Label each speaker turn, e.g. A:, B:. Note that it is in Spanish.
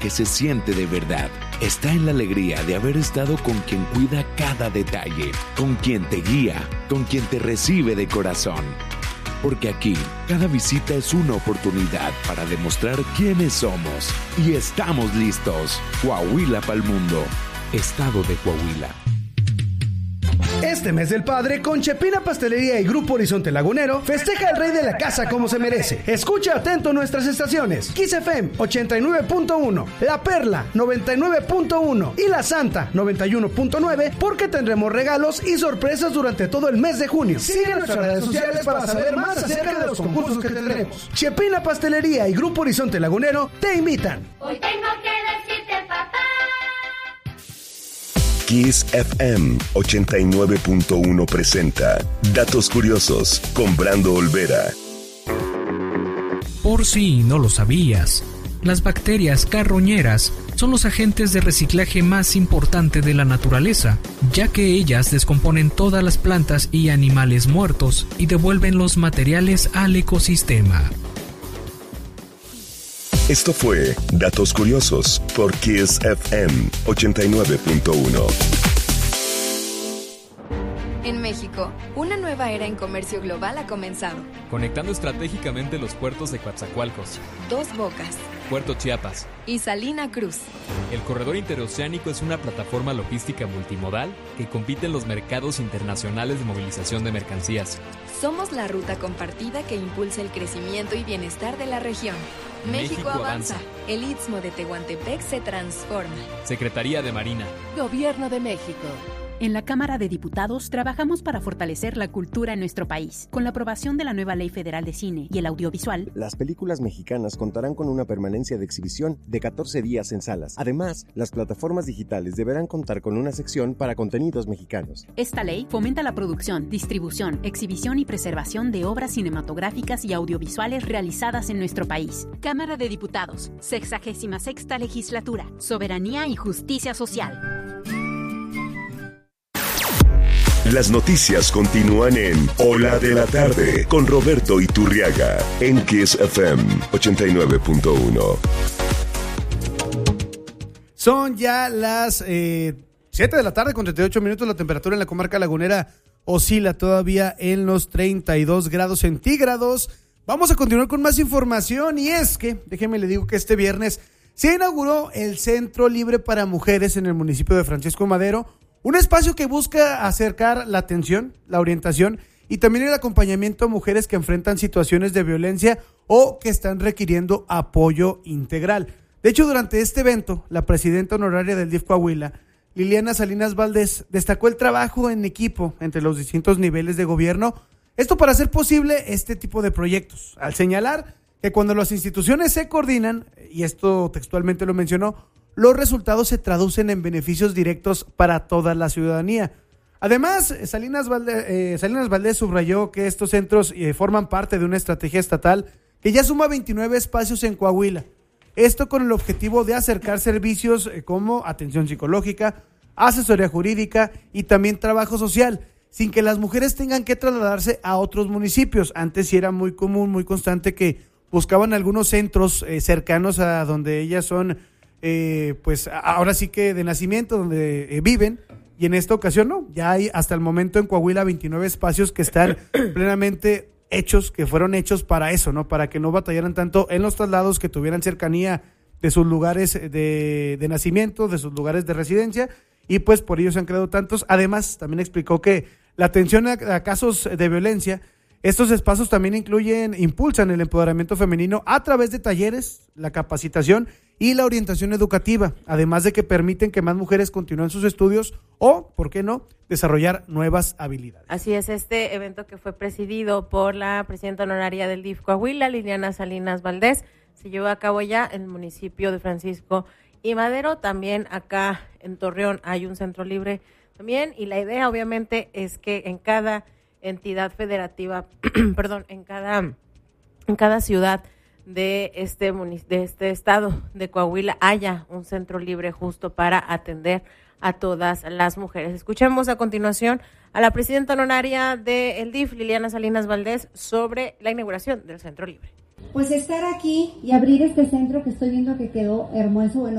A: que se siente de verdad. Está en la alegría de haber estado con quien cuida cada detalle, con quien te guía, con quien te recibe de corazón. Porque aquí, cada visita es una oportunidad para demostrar quiénes somos. Y estamos listos. Coahuila pa'l mundo. Estado de Coahuila.
B: Este mes del padre, con Chepina Pastelería y Grupo Horizonte Lagunero, festeja el rey de la casa como se merece. Escucha atento nuestras estaciones: Kiss FM 89.1, La Perla 99.1 y La Santa 91.9, porque tendremos regalos y sorpresas durante todo el mes de junio. Sigue nuestras redes sociales para saber más acerca de los concursos que tendremos. Chepina Pastelería y Grupo Horizonte Lagunero te invitan.
C: Hoy tengo que decirte, papá.
D: Kiss FM 89.1 presenta Datos Curiosos con Brando Olvera.
E: Por si no lo sabías, las bacterias carroñeras son los agentes de reciclaje más importante de la naturaleza, ya que ellas descomponen todas las plantas y animales muertos y devuelven los materiales al ecosistema.
D: Esto fue Datos Curiosos por Kiss FM 89.1.
F: En México, una nueva era en comercio global ha comenzado.
G: Conectando estratégicamente los puertos de Coatzacoalcos,
F: Dos Bocas
G: Puerto Chiapas
F: y Salina Cruz.
G: El corredor interoceánico es una plataforma logística multimodal que compite en los mercados internacionales de movilización de mercancías.
F: Somos la ruta compartida que impulsa el crecimiento y bienestar de la región. México avanza. El Istmo de Tehuantepec se transforma.
G: Secretaría de Marina.
H: Gobierno de México. En la Cámara de Diputados trabajamos para fortalecer la cultura en nuestro país. Con la aprobación de la nueva Ley Federal de Cine y el Audiovisual,
I: las películas mexicanas contarán con una permanencia de exhibición de 14 días en salas. Además, las plataformas digitales deberán contar con una sección para contenidos mexicanos.
H: Esta ley fomenta la producción, distribución, exhibición y preservación de obras cinematográficas y audiovisuales realizadas en nuestro país. Cámara de Diputados, 66ª Legislatura, Soberanía y Justicia Social.
D: Las noticias continúan en Hola de la Tarde con Roberto Iturriaga en Kiss FM 89.1.
B: Son ya las 7 de la tarde con 38 minutos. La temperatura en la comarca lagunera oscila todavía en los 32 grados centígrados. Vamos a continuar con más información, y es que, déjeme le digo que este viernes se inauguró el Centro Libre para Mujeres en el municipio de Francisco Madero. Un espacio que busca acercar la atención, la orientación y también el acompañamiento a mujeres que enfrentan situaciones de violencia o que están requiriendo apoyo integral. De hecho, durante este evento, la presidenta honoraria del DIF Coahuila, Liliana Salinas Valdés, destacó el trabajo en equipo entre los distintos niveles de gobierno, esto para hacer posible este tipo de proyectos, al señalar que cuando las instituciones se coordinan, y esto textualmente lo mencionó, los resultados se traducen en beneficios directos para toda la ciudadanía. Además, Salinas Valdés subrayó que estos centros forman parte de una estrategia estatal que ya suma 29 espacios en Coahuila. Esto con el objetivo de acercar servicios como atención psicológica, asesoría jurídica y también trabajo social, sin que las mujeres tengan que trasladarse a otros municipios. Antes sí era muy común, muy constante que buscaban algunos centros cercanos a donde ellas son, pues ahora sí que de nacimiento, donde viven, y en esta ocasión no, ya hay hasta el momento en Coahuila 29 espacios que están plenamente hechos, que fueron hechos para eso, ¿no? Para que no batallaran tanto en los traslados, que tuvieran cercanía de sus lugares de nacimiento, de sus lugares de residencia, y pues por ello se han creado tantos. Además, también explicó que la atención a casos de violencia, estos espacios también impulsan el empoderamiento femenino a través de talleres, la capacitación y la orientación educativa, además de que permiten que más mujeres continúen sus estudios o, ¿por qué no?, desarrollar nuevas habilidades.
J: Así es, este evento que fue presidido por la presidenta honoraria del DIF Coahuila, Liliana Salinas Valdés, se llevó a cabo ya en el municipio de Francisco y Madero. También acá en Torreón hay un centro libre también, y la idea obviamente es que en cada entidad federativa, en cada ciudad de este estado de Coahuila haya un centro libre justo para atender a todas las mujeres. Escuchemos a continuación a la presidenta honoraria del DIF, Liliana Salinas Valdés, sobre la inauguración del centro libre.
K: Pues estar aquí y abrir este centro que estoy viendo que quedó hermoso, bueno,